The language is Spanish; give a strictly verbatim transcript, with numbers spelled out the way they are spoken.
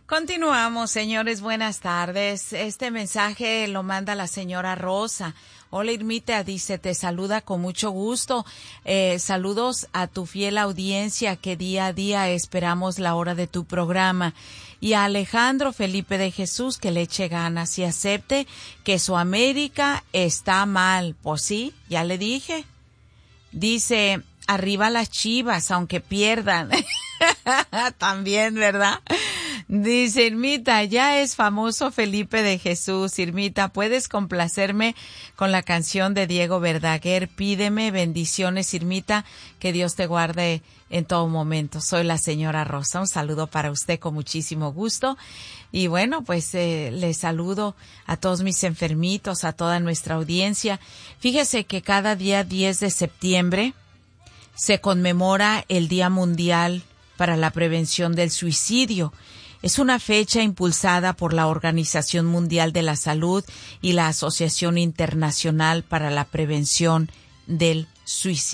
Continuamos, señores, buenas tardes. Este mensaje lo manda la señora Rosa. Hola, Irmita, dice, te saluda con mucho gusto. Eh, saludos a tu fiel audiencia que día a día esperamos la hora de tu programa. Y a Alejandro Felipe de Jesús, que le eche ganas y acepte que su América está mal. Pues sí, ya le dije. Dice, arriba las Chivas, aunque pierdan. También, ¿verdad? Dice, Irmita, ya es famoso Felipe de Jesús. Irmita, ¿puedes complacerme con la canción de Diego Verdaguer? Pídeme bendiciones, Irmita, que Dios te guarde en todo momento. Soy la señora Rosa. Un saludo para usted con muchísimo gusto. Y bueno, pues eh, les saludo a todos mis enfermitos, a toda nuestra audiencia. Fíjese que cada día diez de septiembre se conmemora el Día Mundial para la Prevención del Suicidio. Es una fecha impulsada por la Organización Mundial de la Salud y la Asociación Internacional para la Prevención del Suicidio.